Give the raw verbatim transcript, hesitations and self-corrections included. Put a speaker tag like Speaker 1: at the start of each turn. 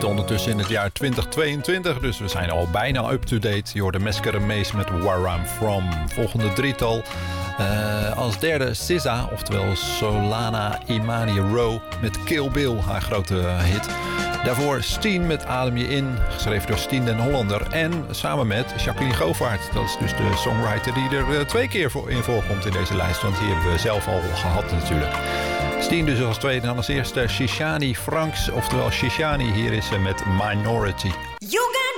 Speaker 1: zitten ondertussen in het jaar twintig tweeëntwintig, dus we zijn al bijna up-to-date. Je hoort de Masquerade met Where I'm From. Volgende drietal. Uh, als derde S Z A, oftewel Solana Imani Rowe met Kill Bill, haar grote hit. Daarvoor Steen met Adem je in, geschreven door Steen den Hollander. En samen met Jacqueline Govaert. Dat is dus de songwriter die er uh, twee keer voor in voorkomt in deze lijst. Want die hebben we zelf al gehad natuurlijk. Steen dus als tweede en als eerste Shishani Franks, oftewel Shishani. Hier is ze met Minority.
Speaker 2: You